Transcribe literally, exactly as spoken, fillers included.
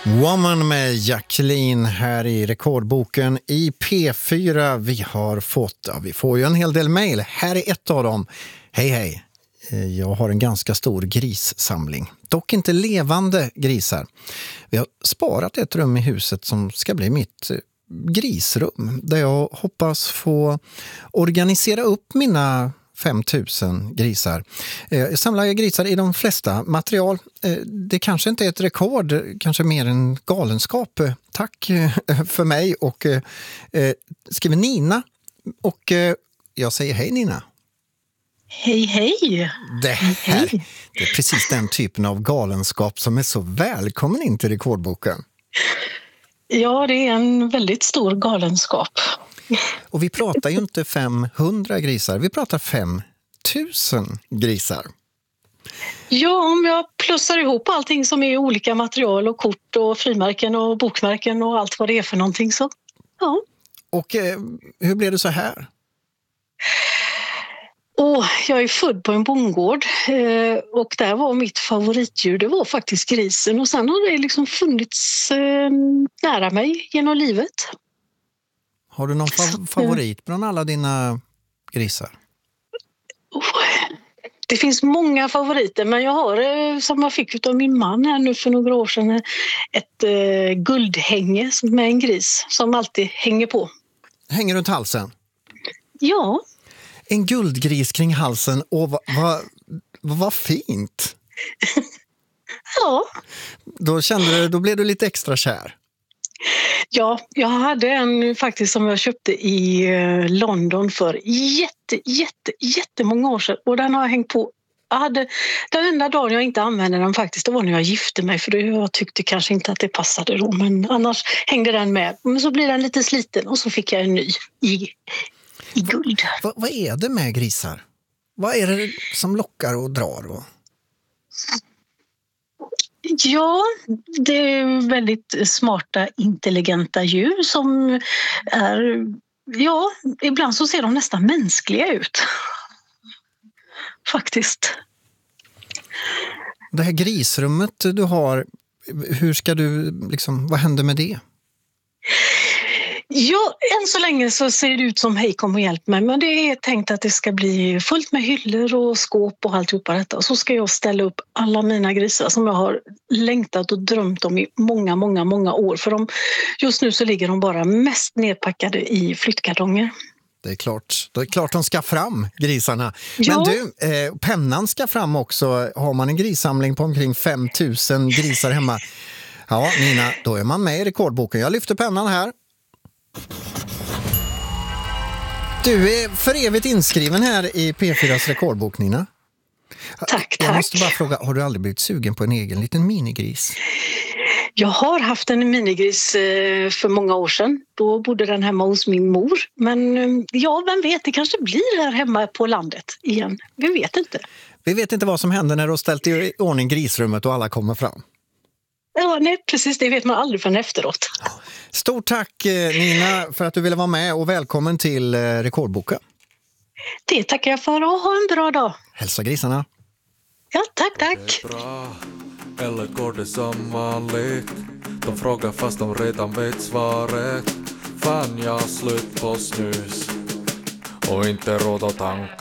Woman med Jacqueline här i Rekordboken i P fyra. Vi har fått, ja, vi får ju en hel del mejl. Här är ett av dem. Hej hej, jag har en ganska stor grissamling. Dock inte levande grisar. Vi har sparat ett rum i huset som ska bli mitt grisrum. Där jag hoppas få organisera upp mina fem tusen grisar. Jag samlar grisar i de flesta material. Det kanske inte är ett rekord, kanske mer en galenskap. Tack för mig, och skriver Nina. Och jag säger hej Nina. Hej hej. Det här det är precis den typen av galenskap som är så välkommen in till Rekordboken. Ja, det är en väldigt stor galenskap. Och vi pratar ju inte femhundra grisar, vi pratar fem tusen grisar. Ja, om jag plussar ihop allting som är olika material och kort och frimärken och bokmärken och allt vad det är för någonting så, ja. Och eh, hur blev det så här? Oh, jag är född på en bondgård eh, och där var mitt favoritdjur, det var faktiskt grisen. Och sen har det liksom funnits eh, nära mig genom livet. Har du någon fav- favorit bland alla dina grisar? Oh, det finns många favoriter, men jag har, eh, som jag fick av min man här nu för några år sedan, ett eh, guldhänge med en gris som alltid hänger på. Hänger runt halsen? Ja. En guldgris kring halsen, och vad va, va fint. Ja. Då kände du, då blev du lite extra kär. Ja, jag hade en faktiskt som jag köpte i London för jätte, jätte, jättemånga år sedan. Och den har jag hängt på. Jag hade, den enda dagen jag inte använde den faktiskt, det var när jag gifte mig. För jag tyckte kanske inte att det passade då. Men annars hängde den med. Men så blir den lite sliten och så fick jag en ny i, i guld. Va, vad är det med grisar? Vad är det som lockar och drar? Och... Ja, det är väldigt smarta, intelligenta djur som är, ja, ibland så ser de nästan mänskliga ut. Faktiskt. Det här grisrummet du har, hur ska du, liksom, vad händer med det? Ja, än så länge så ser det ut som hej, kom och hjälp mig. Men det är tänkt att det ska bli fullt med hyllor och skåp och alltihopa detta. Och så ska jag ställa upp alla mina grisar som jag har längtat och drömt om i många, många, många år. För de, just nu så ligger de bara mest nedpackade i flyttkartonger. Det är klart, det är klart de ska fram, grisarna. Ja. Men du, eh, pennan ska fram också. Har man en grissamling på omkring fem tusen grisar hemma. Ja, Nina, då är man med i Rekordboken. Jag lyfter pennan här. Du är för evigt inskriven här i P fyras rekordbok, Nina. Tack, tack. Jag måste bara fråga, har du aldrig blivit sugen på en egen liten minigris? Jag har haft en minigris för många år sedan. Då bodde den hemma hos min mor. Men ja, vem vet, det kanske blir här hemma på landet igen. Vi vet inte. Vi vet inte vad som händer när du har ställt i ordning grisrummet och alla kommer fram. Ja, nej, precis. Det vet man aldrig förrän efteråt. Stort tack Nina för att du ville vara med, och välkommen till Rekordboken. Det tackar jag för, och ha en bra dag. Hälsa grisarna. Ja, tack, tack. Bra, eller går det som vanligt? De frågar fast de redan vet svaret. Fan, jag har slut på snus och inte råd att tanka.